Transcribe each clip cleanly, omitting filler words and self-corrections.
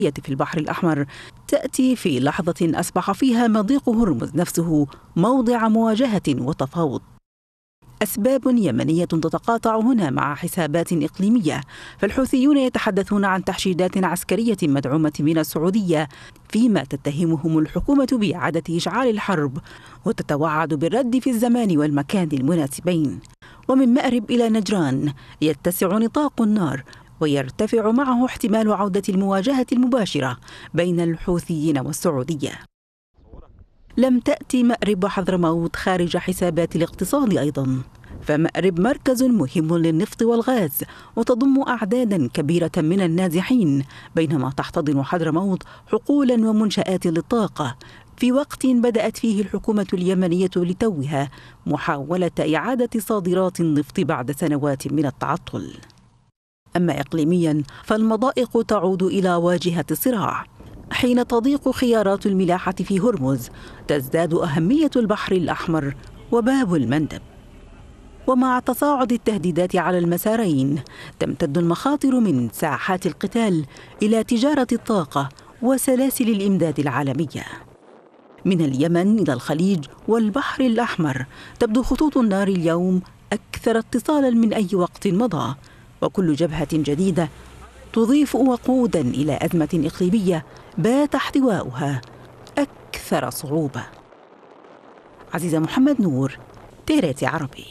في البحر الأحمر تأتي في لحظة أصبح فيها مضيق هرمز نفسه موضع مواجهة وتفاوض. أسباب يمنية تتقاطع هنا مع حسابات إقليمية، فالحوثيون يتحدثون عن تحشيدات عسكرية مدعومة من السعودية، فيما تتهمهم الحكومة بإعادة إشعال الحرب وتتوعد بالرد في الزمان والمكان المناسبين. ومن مأرب إلى نجران يتسع نطاق النار، ويرتفع معه احتمال عودة المواجهة المباشرة بين الحوثيين والسعودية. لم تأتي مأرب وحضرموت خارج حسابات الاقتصاد أيضا، فمأرب مركز مهم للنفط والغاز وتضم أعدادا كبيرة من النازحين، بينما تحتضن حضرموت حقولا ومنشآت للطاقة في وقت بدأت فيه الحكومة اليمنية لتوها محاولة إعادة صادرات النفط بعد سنوات من التعطل. أما إقليميا فالمضائق تعود إلى واجهة الصراع. حين تضيق خيارات الملاحة في هرمز تزداد أهمية البحر الأحمر وباب المندب. ومع تصاعد التهديدات على المسارين تمتد المخاطر من ساحات القتال إلى تجارة الطاقة وسلاسل الإمداد العالمية. من اليمن إلى الخليج والبحر الأحمر تبدو خطوط النار اليوم أكثر اتصالا من أي وقت مضى، وكل جبهة جديدة تضيف وقودا إلى أزمة إقليمية بات احتواؤها أكثر صعوبة. عزيزة محمد نور، تيريتي عربي.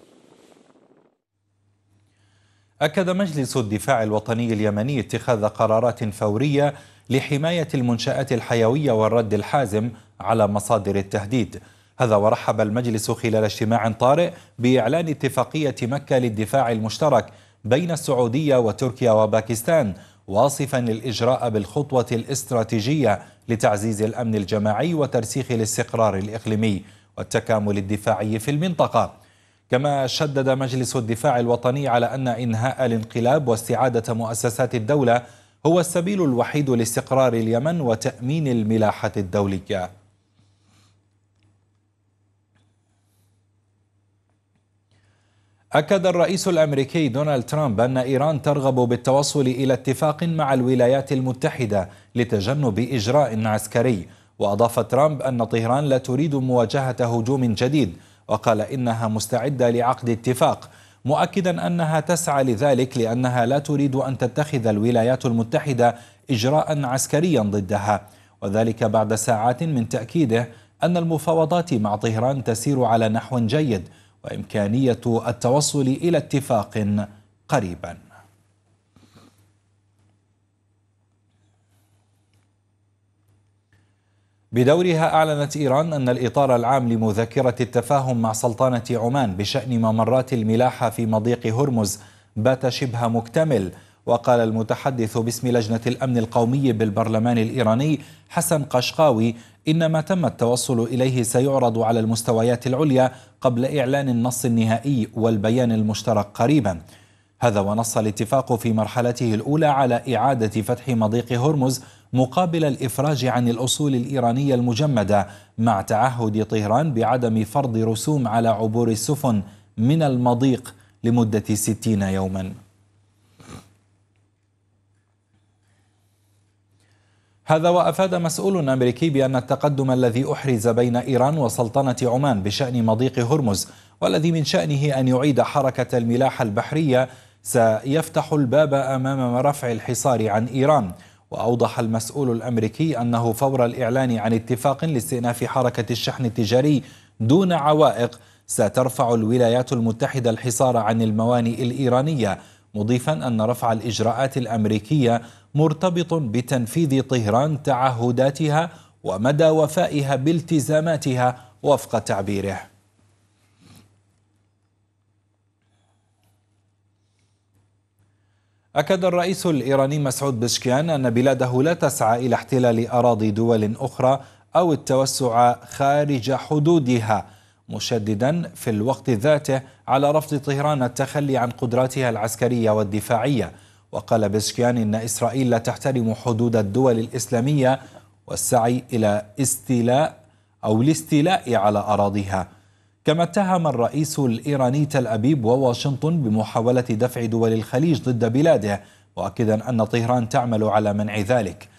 أكد مجلس الدفاع الوطني اليمني اتخاذ قرارات فورية لحماية المنشآت الحيوية والرد الحازم على مصادر التهديد. هذا ورحب المجلس خلال اجتماع طارئ بإعلان اتفاقية مكة للدفاع المشترك بين السعودية وتركيا وباكستان، واصفا الإجراء بالخطوة الاستراتيجية لتعزيز الأمن الجماعي وترسيخ الاستقرار الإقليمي والتكامل الدفاعي في المنطقة. كما شدد مجلس الدفاع الوطني على أن إنهاء الانقلاب واستعادة مؤسسات الدولة هو السبيل الوحيد لاستقرار اليمن وتأمين الملاحة الدولية. أكد الرئيس الأمريكي دونالد ترامب أن إيران ترغب بالتوصل إلى اتفاق مع الولايات المتحدة لتجنب إجراء عسكري. وأضاف ترامب أن طهران لا تريد مواجهة هجوم جديد، وقال إنها مستعدة لعقد اتفاق، مؤكدا أنها تسعى لذلك لأنها لا تريد أن تتخذ الولايات المتحدة إجراء عسكريا ضدها، وذلك بعد ساعات من تأكيده أن المفاوضات مع طهران تسير على نحو جيد وإمكانية التوصل إلى اتفاق قريبا. بدورها أعلنت إيران أن الإطار العام لمذكرة التفاهم مع سلطنة عمان بشأن ممرات الملاحة في مضيق هرمز بات شبه مكتمل. وقال المتحدث باسم لجنة الأمن القومي بالبرلمان الإيراني حسن قشقاوي إن ما تم التوصل إليه سيعرض على المستويات العليا قبل إعلان النص النهائي والبيان المشترك قريبا. هذا ونص الاتفاق في مرحلته الأولى على إعادة فتح مضيق هرمز مقابل الإفراج عن الأصول الإيرانية المجمدة، مع تعهد طهران بعدم فرض رسوم على عبور السفن من المضيق لمدة 60 يوما. هذا وأفاد مسؤول أمريكي بأن التقدم الذي أحرز بين إيران وسلطنة عمان بشأن مضيق هرمز والذي من شأنه أن يعيد حركة الملاحة البحرية سيفتح الباب أمام رفع الحصار عن إيران. وأوضح المسؤول الأمريكي أنه فور الإعلان عن اتفاق لاستئناف حركة الشحن التجاري دون عوائق سترفع الولايات المتحدة الحصار عن الموانئ الإيرانية، مضيفا أن رفع الإجراءات الأمريكية مرتبط بتنفيذ طهران تعهداتها ومدى وفائها بالتزاماتها وفق تعبيره. أكد الرئيس الإيراني مسعود بزشكيان أن بلاده لا تسعى إلى احتلال أراضي دول أخرى أو التوسع خارج حدودها، مشددا في الوقت ذاته على رفض طهران التخلي عن قدراتها العسكرية والدفاعية. وقال بزشكيان إن إسرائيل لا تحترم حدود الدول الإسلامية والسعي إلى الاستيلاء على أراضيها. كما اتهم الرئيس الإيراني تل أبيب وواشنطن بمحاولة دفع دول الخليج ضد بلاده، مؤكدا أن طهران تعمل على منع ذلك.